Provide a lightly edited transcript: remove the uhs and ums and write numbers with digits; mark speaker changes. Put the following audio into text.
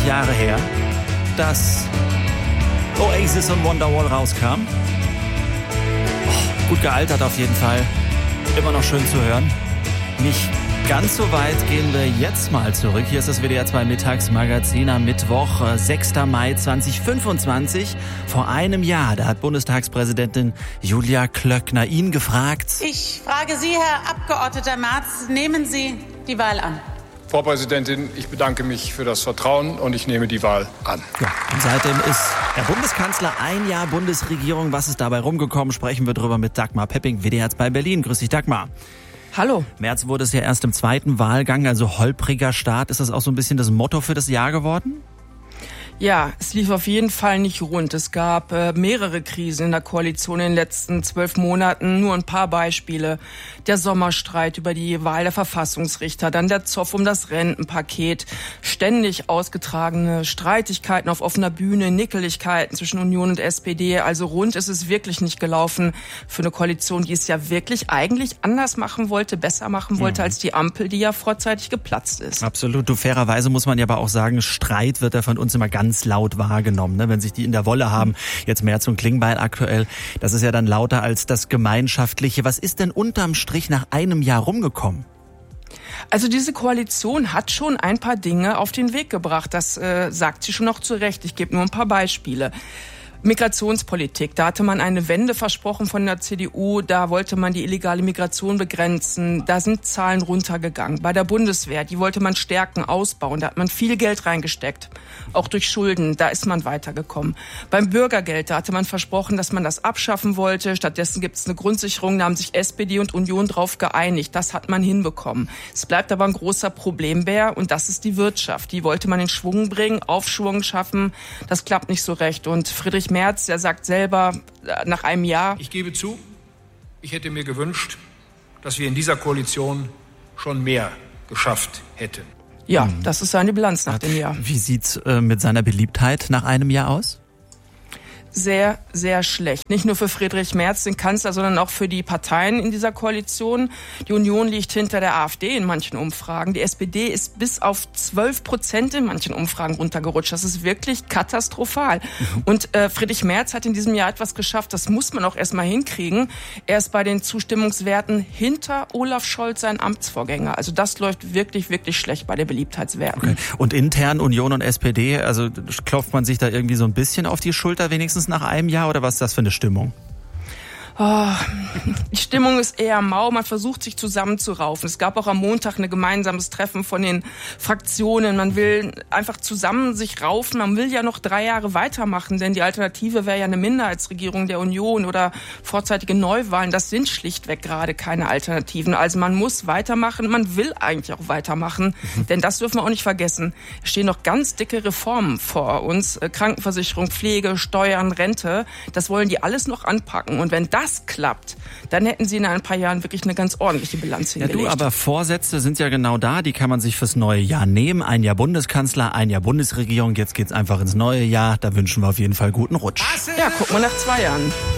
Speaker 1: Jahre her, dass Oasis und Wonderwall rauskam. Gut gealtert auf jeden Fall. Immer noch schön zu hören. Nicht ganz so weit gehen wir jetzt mal zurück. Hier ist das WDR 2 Mittagsmagazin am Mittwoch, 6. Mai 2025. Vor einem Jahr, da hat Bundestagspräsidentin Julia Klöckner ihn gefragt.
Speaker 2: Ich frage Sie, Herr Abgeordneter Merz, nehmen Sie die Wahl an?
Speaker 3: Frau Präsidentin, ich bedanke mich für das Vertrauen und ich nehme die Wahl an.
Speaker 1: Ja, und seitdem ist der Bundeskanzler ein Jahr Bundesregierung. Was ist dabei rumgekommen? Sprechen wir drüber mit Dagmar Pepping, WDR 2 Berlin. Grüß dich, Dagmar.
Speaker 4: Hallo.
Speaker 1: März wurde es ja erst im zweiten Wahlgang, also holpriger Start. Ist das auch so ein bisschen das Motto für das Jahr geworden?
Speaker 4: Ja, es lief auf jeden Fall nicht rund. Es gab mehrere Krisen in der Koalition in den letzten 12 Monaten. Nur ein paar Beispiele. Der Sommerstreit über die Wahl der Verfassungsrichter, dann der Zoff um das Rentenpaket, ständig ausgetragene Streitigkeiten auf offener Bühne, Nickeligkeiten zwischen Union und SPD. Also rund ist es wirklich nicht gelaufen für eine Koalition, die es ja wirklich eigentlich anders machen wollte, besser machen wollte als die Ampel, die ja vorzeitig geplatzt ist.
Speaker 1: Absolut. Du, fairerweise muss man ja aber auch sagen, Streit wird ja von uns immer ganz laut wahrgenommen, ne? Wenn sich die in der Wolle haben, jetzt Merz und Klingbeil aktuell, das ist ja dann lauter als das Gemeinschaftliche. Was ist denn unterm Strich nach einem Jahr rumgekommen?
Speaker 4: Also diese Koalition hat schon ein paar Dinge auf den Weg gebracht, das sagt sie schon noch zu Recht. Ich gebe nur ein paar Beispiele. Migrationspolitik, da hatte man eine Wende versprochen von der CDU, da wollte man die illegale Migration begrenzen, da sind Zahlen runtergegangen. Bei der Bundeswehr, die wollte man stärken, ausbauen, da hat man viel Geld reingesteckt, auch durch Schulden, da ist man weitergekommen. Beim Bürgergeld, da hatte man versprochen, dass man das abschaffen wollte, stattdessen gibt es eine Grundsicherung, da haben sich SPD und Union drauf geeinigt, das hat man hinbekommen. Es bleibt aber ein großer Problembär und das ist die Wirtschaft, die wollte man in Schwung bringen, Aufschwung schaffen, das klappt nicht so recht und Friedrich Merz, der sagt selber nach einem Jahr:
Speaker 3: Ich gebe zu, ich hätte mir gewünscht, dass wir in dieser Koalition schon mehr geschafft hätten.
Speaker 4: Ja, das ist seine Bilanz nach dem Jahr.
Speaker 1: Wie sieht's mit seiner Beliebtheit nach einem Jahr aus?
Speaker 4: Sehr, sehr schlecht. Nicht nur für Friedrich Merz, den Kanzler, sondern auch für die Parteien in dieser Koalition. Die Union liegt hinter der AfD in manchen Umfragen. Die SPD ist bis auf 12% in manchen Umfragen runtergerutscht. Das ist wirklich katastrophal. Und Friedrich Merz hat in diesem Jahr etwas geschafft, das muss man auch erstmal hinkriegen. Er ist bei den Zustimmungswerten hinter Olaf Scholz, sein Amtsvorgänger. Also das läuft wirklich, wirklich schlecht bei den Beliebtheitswerten.
Speaker 1: Okay. Und intern Union und SPD, also klopft man sich da irgendwie so ein bisschen auf die Schulter wenigstens nach einem Jahr, oder was ist das für eine Stimmung?
Speaker 4: Oh, die Stimmung ist eher mau, man versucht sich zusammenzuraufen. Es gab auch am Montag ein gemeinsames Treffen von den Fraktionen. Man will einfach zusammen sich raufen, man will ja noch 3 Jahre weitermachen, denn die Alternative wäre ja eine Minderheitsregierung der Union oder vorzeitige Neuwahlen. Das sind schlichtweg gerade keine Alternativen. Also man muss weitermachen, man will eigentlich auch weitermachen, denn das dürfen wir auch nicht vergessen. Es stehen noch ganz dicke Reformen vor uns, Krankenversicherung, Pflege, Steuern, Rente. Das wollen die alles noch anpacken und wenn das klappt, dann hätten sie in ein paar Jahren wirklich eine ganz ordentliche Bilanz hingelegt.
Speaker 1: Ja, du, aber Vorsätze sind ja genau da, die kann man sich fürs neue Jahr nehmen. Ein Jahr Bundeskanzler, ein Jahr Bundesregierung, jetzt geht's einfach ins neue Jahr. Da wünschen wir auf jeden Fall guten Rutsch.
Speaker 4: Ja, guck mal nach 2 Jahren.